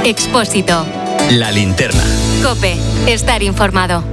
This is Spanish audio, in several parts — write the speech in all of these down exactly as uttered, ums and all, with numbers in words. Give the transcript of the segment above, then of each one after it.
Expósito. La linterna. COPE. Estar informado.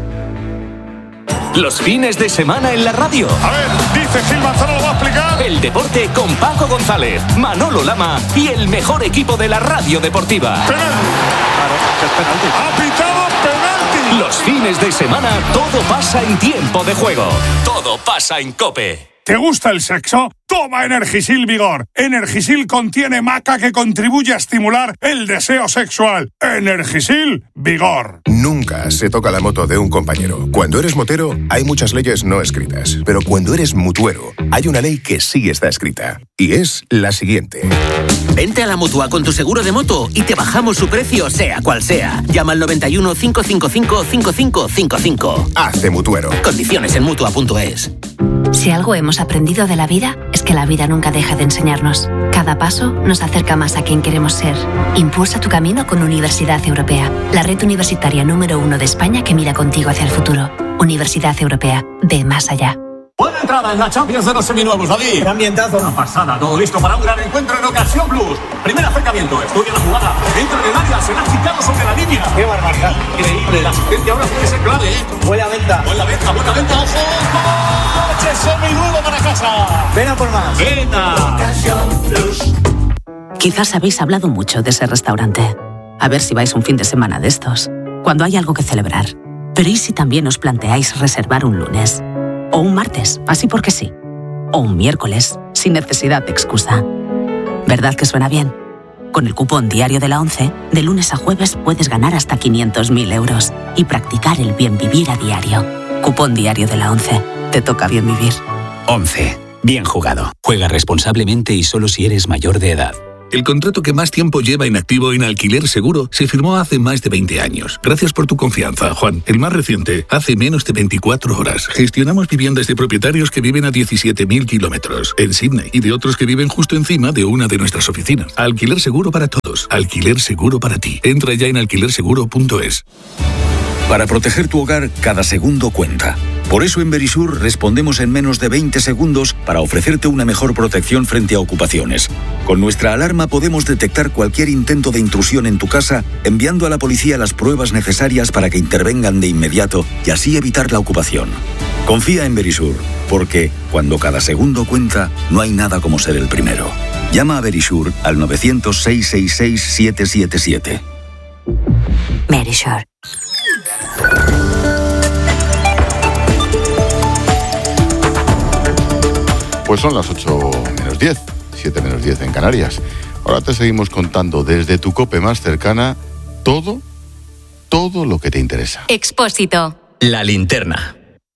Los fines de semana en la radio. A ver, dice Gil Manzano, lo va a explicar. El deporte con Paco González, Manolo Lama y el mejor equipo de la radio deportiva. Penal. Claro, que es penalti. Ha pitado penalti. Los fines de semana todo pasa en tiempo de juego. Todo pasa en COPE. ¿Te gusta el sexo? Toma Energisil Vigor. Energisil contiene maca que contribuye a estimular el deseo sexual. Energisil Vigor. Nunca se toca la moto de un compañero. Cuando eres motero, hay muchas leyes no escritas. Pero cuando eres mutuero, hay una ley que sí está escrita. Y es la siguiente. Vente a la Mutua con tu seguro de moto y te bajamos su precio, sea cual sea. Llama al noventa y uno, cinco cinco cinco, cinco cinco cinco cinco. Hazte mutuero. Condiciones en mutua punto es. Si algo hemos aprendido de la vida, es que la vida nunca deja de enseñarnos. Cada paso nos acerca más a quien queremos ser. Impulsa tu camino con Universidad Europea, la red universitaria número uno de España que mira contigo hacia el futuro. Universidad Europea, ve más allá. Buena entrada en la Champions de los seminuevos, David. ¡Qué ambientazo! Una pasada, todo listo para un gran encuentro en Ocasión Plus. Primer acercamiento, estudia la jugada, entra en el área, se la ha quitado sobre la línea. ¡Qué barbaridad! Increíble, la asistencia ahora puede ser clave, ¿eh? Buena venta. Buena venta, buena venta, ojo. ¡Coche seminuevo para casa! Ven a por más. ¡Venta! Ocasión Plus. Quizás habéis hablado mucho de ese restaurante. A ver si vais un fin de semana de estos, cuando hay algo que celebrar. Pero ¿y si también os planteáis reservar un lunes? O un martes, así porque sí. O un miércoles, sin necesidad de excusa. ¿Verdad que suena bien? Con el cupón diario de la ONCE, de lunes a jueves puedes ganar hasta quinientos mil euros y practicar el bien vivir a diario. Cupón diario de la ONCE. Te toca bien vivir. ONCE. Bien jugado. Juega responsablemente y solo si eres mayor de edad. El contrato que más tiempo lleva inactivo en Alquiler Seguro se firmó hace más de veinte años. Gracias por tu confianza, Juan. El más reciente, hace menos de veinticuatro horas. Gestionamos viviendas de propietarios que viven a diecisiete mil kilómetros en Sydney y de otros que viven justo encima de una de nuestras oficinas. Alquiler Seguro para todos. Alquiler Seguro para ti. Entra ya en alquiler seguro punto es. Para proteger tu hogar, cada segundo cuenta. Por eso en Verisur respondemos en menos de veinte segundos para ofrecerte una mejor protección frente a ocupaciones. Con nuestra alarma podemos detectar cualquier intento de intrusión en tu casa, enviando a la policía las pruebas necesarias para que intervengan de inmediato y así evitar la ocupación. Confía en Verisur, porque cuando cada segundo cuenta, no hay nada como ser el primero. Llama a Verisur al nueve cero cero, seis seis seis, siete siete siete. Verisur. Pues son las ocho menos diez, siete menos diez en Canarias. Ahora te seguimos contando desde tu COPE más cercana todo, todo lo que te interesa. Expósito. La linterna.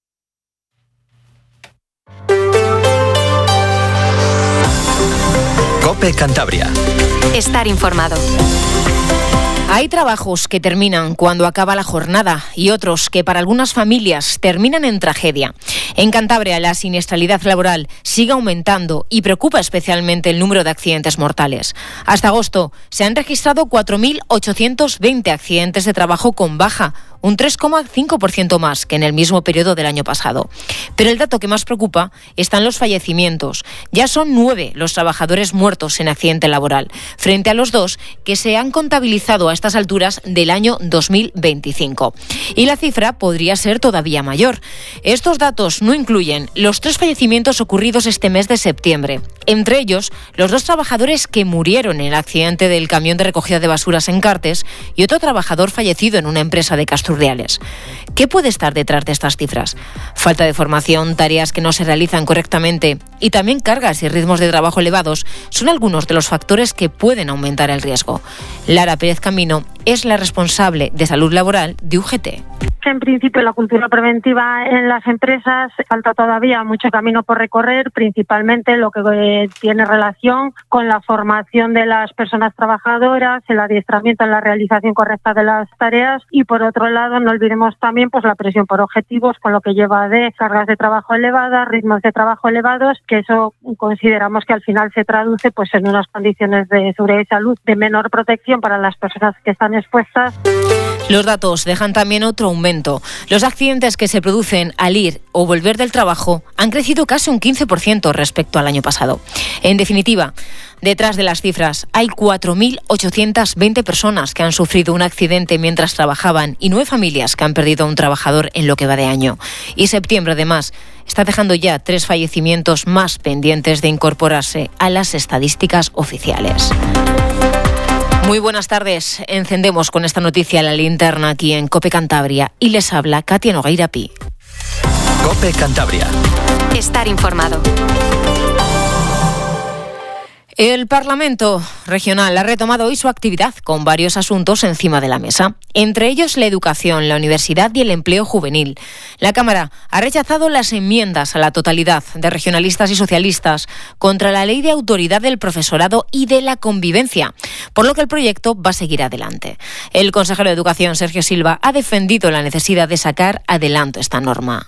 COPE Cantabria. Estar informado. Hay trabajos que terminan cuando acaba la jornada y otros que para algunas familias terminan en tragedia. En Cantabria la siniestralidad laboral sigue aumentando y preocupa especialmente el número de accidentes mortales. Hasta agosto se han registrado cuatro mil ochocientos veinte accidentes de trabajo con baja, un tres coma cinco por ciento más que en el mismo periodo del año pasado. Pero el dato que más preocupa están los fallecimientos. Ya son nueve los trabajadores muertos en accidente laboral, frente a los dos que se han contabilizado a estas alturas del año dos mil veinticinco. Y la cifra podría ser todavía mayor. Estos datos no incluyen los tres fallecimientos ocurridos este mes de septiembre. Entre ellos, los dos trabajadores que murieron en el accidente del camión de recogida de basuras en Cartes y otro trabajador fallecido en una empresa de Casturdiales. ¿Qué puede estar detrás de estas cifras? Falta de formación, tareas que no se realizan correctamente y también cargas y ritmos de trabajo elevados son algunos de los factores que pueden aumentar el riesgo. Lara Pérez Camino es la responsable de salud laboral de U G T. En principio, la cultura preventiva en las empresas falta todavía mucho camino por recorrer, principalmente lo que tiene relación con la formación de las personas trabajadoras, el adiestramiento en la realización correcta de las tareas y, por otro lado, no olvidemos también pues la presión por objetivos, con lo que lleva de cargas de trabajo elevadas, ritmos de trabajo elevados, que eso consideramos que al final se traduce pues en unas condiciones de seguridad y salud de menor protección para las personas que están expuestas. Los datos dejan también otro aumento. Los accidentes que se producen al ir o volver del trabajo han crecido casi un quince por ciento respecto al año pasado. En definitiva, Detrás de las cifras hay cuatro mil ochocientas veinte personas que han sufrido un accidente mientras trabajaban y nueve familias que han perdido a un trabajador en lo que va de año. Y septiembre, además, está dejando ya tres fallecimientos más pendientes de incorporarse a las estadísticas oficiales. Muy buenas tardes. Encendemos con esta noticia la linterna aquí en COPE Cantabria y les habla Katia Nogueira Pi. COPE Cantabria. Estar informado. El Parlamento Regional ha retomado hoy su actividad con varios asuntos encima de la mesa, entre ellos la educación, la universidad y el empleo juvenil. La Cámara ha rechazado las enmiendas a la totalidad de regionalistas y socialistas contra la Ley de Autoridad del Profesorado y de la Convivencia, por lo que el proyecto va a seguir adelante. El consejero de Educación, Sergio Silva, ha defendido la necesidad de sacar adelante esta norma.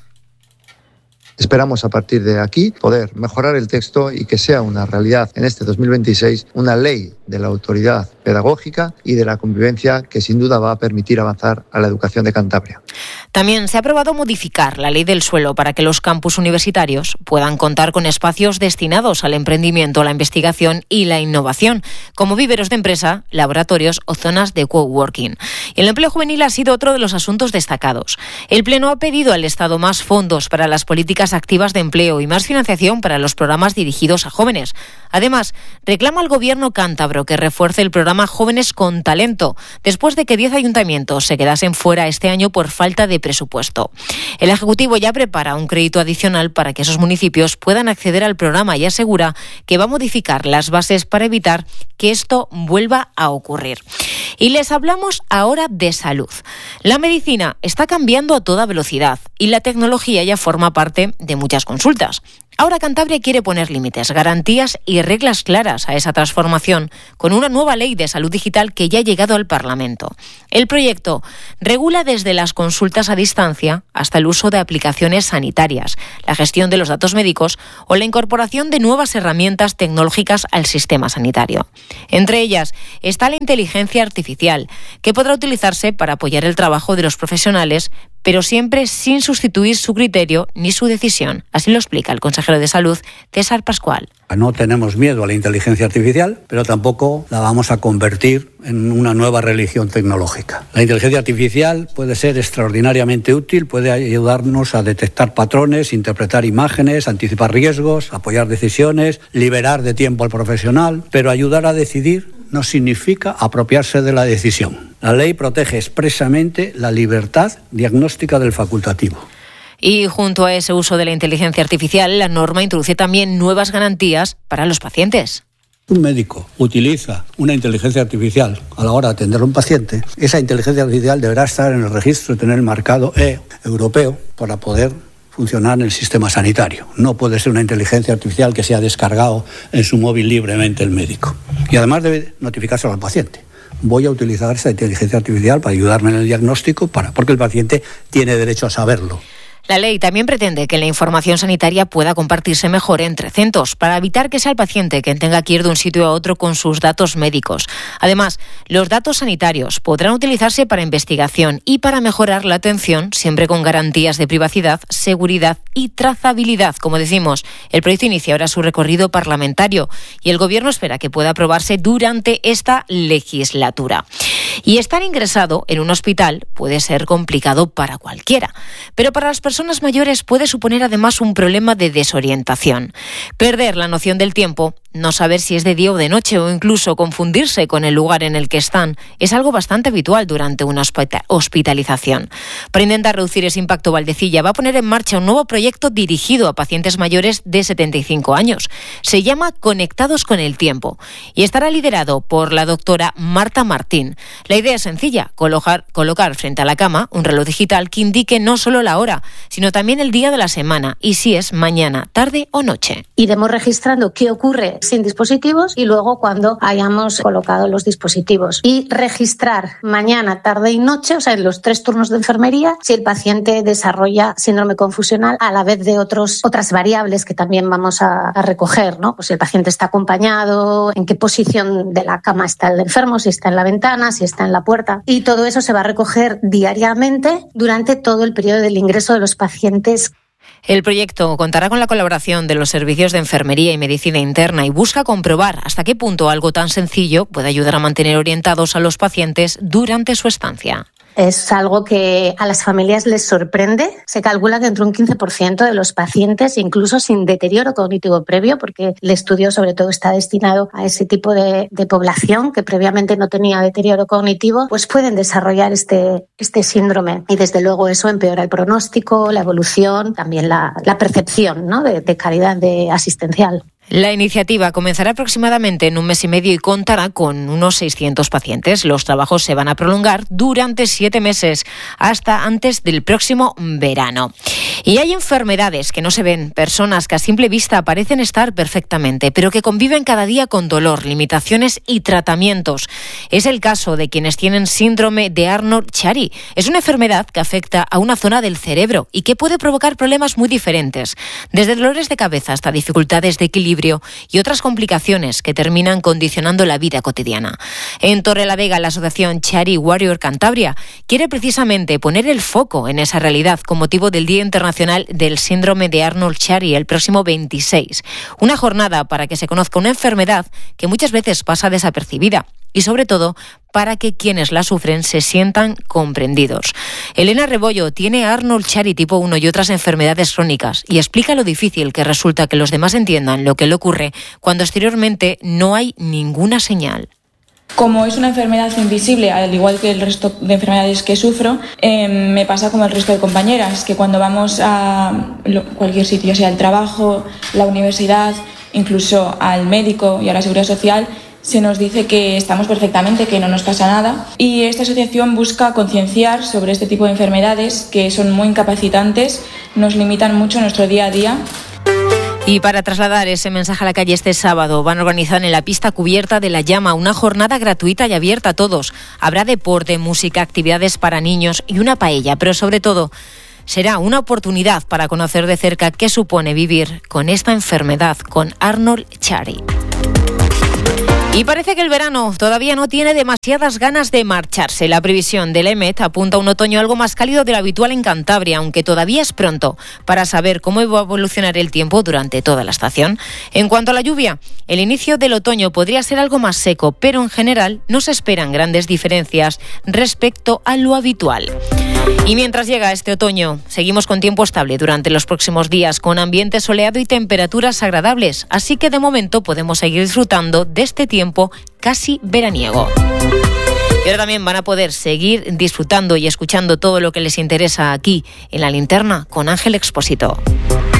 Esperamos a partir de aquí poder mejorar el texto y que sea una realidad en este dos mil veintiséis una ley de la autoridad pedagógica y de la convivencia que sin duda va a permitir avanzar a la educación de Cantabria. También se ha aprobado modificar la ley del suelo para que los campus universitarios puedan contar con espacios destinados al emprendimiento, la investigación y la innovación, como viveros de empresa, laboratorios o zonas de coworking. Y el empleo juvenil ha sido otro de los asuntos destacados. El Pleno ha pedido al Estado más fondos para las políticas activas de empleo y más financiación para los programas dirigidos a jóvenes. Además, reclama al Gobierno cántabro que refuerce el programa Jóvenes con Talento, después de que diez ayuntamientos se quedasen fuera este año por falta de presupuesto. El Ejecutivo ya prepara un crédito adicional para que esos municipios puedan acceder al programa y asegura que va a modificar las bases para evitar que esto vuelva a ocurrir. Y les hablamos ahora de salud. La medicina está cambiando a toda velocidad y la tecnología ya forma parte de muchas consultas. Ahora Cantabria quiere poner límites, garantías y reglas claras a esa transformación con una nueva ley de salud digital que ya ha llegado al Parlamento. El proyecto regula desde las consultas a distancia hasta el uso de aplicaciones sanitarias, la gestión de los datos médicos o la incorporación de nuevas herramientas tecnológicas al sistema sanitario. Entre ellas está la inteligencia artificial, que podrá utilizarse para apoyar el trabajo de los profesionales, pero siempre sin sustituir su criterio ni su decisión. Así lo explica el consejero de Salud, César Pascual. No tenemos miedo a la inteligencia artificial, pero tampoco la vamos a convertir en una nueva religión tecnológica. La inteligencia artificial puede ser extraordinariamente útil, puede ayudarnos a detectar patrones, interpretar imágenes, anticipar riesgos, apoyar decisiones, liberar de tiempo al profesional, pero ayudar a decidir no significa apropiarse de la decisión. La ley protege expresamente la libertad diagnóstica del facultativo. Y junto a ese uso de la inteligencia artificial, la norma introduce también nuevas garantías para los pacientes. Un médico utiliza una inteligencia artificial a la hora de atender a un paciente. Esa inteligencia artificial deberá estar en el registro y tener el marcado E europeo para poder funcionar en el sistema sanitario. No puede ser una inteligencia artificial que sea descargado en su móvil libremente el médico. Y además debe notificárselo al paciente. Voy a utilizar esta inteligencia artificial para ayudarme en el diagnóstico, para, porque el paciente tiene derecho a saberlo. La ley también pretende que la información sanitaria pueda compartirse mejor entre centros para evitar que sea el paciente quien tenga que ir de un sitio a otro con sus datos médicos. Además, los datos sanitarios podrán utilizarse para investigación y para mejorar la atención, siempre con garantías de privacidad, seguridad y trazabilidad. Como decimos, el proyecto inicia ahora su recorrido parlamentario y el Gobierno espera que pueda aprobarse durante esta legislatura. Y estar ingresado en un hospital puede ser complicado para cualquiera, pero para las personas mayores puede suponer además un problema de desorientación. Perder la noción del tiempo, no saber si es de día o de noche o incluso confundirse con el lugar en el que están, es algo bastante habitual durante una hospitalización. Para intentar reducir ese impacto, Valdecilla va a poner en marcha un nuevo proyecto dirigido a pacientes mayores de setenta y cinco años. Se llama Conectados con el Tiempo y estará liderado por la doctora Marta Martín. La idea es sencilla, colocar, colocar frente a la cama un reloj digital que indique no solo la hora, sino también el día de la semana y si es mañana, tarde o noche. Iremos registrando qué ocurre sin dispositivos y luego cuando hayamos colocado los dispositivos. Y registrar mañana, tarde y noche, o sea, en los tres turnos de enfermería, si el paciente desarrolla síndrome confusional a la vez de otros, otras variables que también vamos a, a recoger, ¿no? Pues si el paciente está acompañado, en qué posición de la cama está el enfermo, si está en la ventana, si está en la puerta. Y todo eso se va a recoger diariamente durante todo el periodo del ingreso de los pacientes. El proyecto contará con la colaboración de los servicios de enfermería y medicina interna y busca comprobar hasta qué punto algo tan sencillo puede ayudar a mantener orientados a los pacientes durante su estancia. Es algo que a las familias les sorprende. Se calcula que entre un quince por ciento de los pacientes, incluso sin deterioro cognitivo previo, porque el estudio sobre todo está destinado a ese tipo de, de población que previamente no tenía deterioro cognitivo, pues pueden desarrollar este, este síndrome. Y desde luego eso empeora el pronóstico, la evolución, también la, la percepción, ¿no?, de, de calidad de asistencial. La iniciativa comenzará aproximadamente en un mes y medio y contará con unos seiscientos pacientes. Los trabajos se van a prolongar durante siete meses, hasta antes del próximo verano. Y hay enfermedades que no se ven, personas que a simple vista parecen estar perfectamente, pero que conviven cada día con dolor, limitaciones y tratamientos. Es el caso de quienes tienen síndrome de Arnold-Chiari. Es una enfermedad que afecta a una zona del cerebro y que puede provocar problemas muy diferentes, desde dolores de cabeza hasta dificultades de equilibrio y otras complicaciones que terminan condicionando la vida cotidiana. En Torrelavega, la asociación Chiari Warrior Cantabria quiere precisamente poner el foco en esa realidad con motivo del Día Internacional del Síndrome de Arnold-Chiari el próximo veintiséis. Una jornada para que se conozca una enfermedad que muchas veces pasa desapercibida y sobre todo para que quienes la sufren se sientan comprendidos. Elena Rebollo tiene Arnold-Chiari tipo uno y otras enfermedades crónicas y explica lo difícil que resulta que los demás entiendan lo que le ocurre cuando exteriormente no hay ninguna señal. Como es una enfermedad invisible, al igual que el resto de enfermedades que sufro, eh, me pasa como el resto de compañeras, que cuando vamos a cualquier sitio, sea el trabajo, la universidad, incluso al médico y a la seguridad social, se nos dice que estamos perfectamente, que no nos pasa nada. Y esta asociación busca concienciar sobre este tipo de enfermedades que son muy incapacitantes, nos limitan mucho nuestro día a día. Y para trasladar ese mensaje a la calle este sábado van a organizar en la pista cubierta de La Llama una jornada gratuita y abierta a todos. Habrá deporte, música, actividades para niños y una paella, pero sobre todo será una oportunidad para conocer de cerca qué supone vivir con esta enfermedad, con Arnold-Chiari. Y parece que el verano todavía no tiene demasiadas ganas de marcharse. La previsión del E M E T apunta a un otoño algo más cálido de lo habitual en Cantabria, aunque todavía es pronto para saber cómo va a evolucionar el tiempo durante toda la estación. En cuanto a la lluvia, el inicio del otoño podría ser algo más seco, pero en general no se esperan grandes diferencias respecto a lo habitual. Y mientras llega este otoño, seguimos con tiempo estable durante los próximos días, con ambiente soleado y temperaturas agradables, así que de momento podemos seguir disfrutando de este tiempo casi veraniego. Y ahora también van a poder seguir disfrutando y escuchando todo lo que les interesa aquí en La Linterna con Ángel Expósito.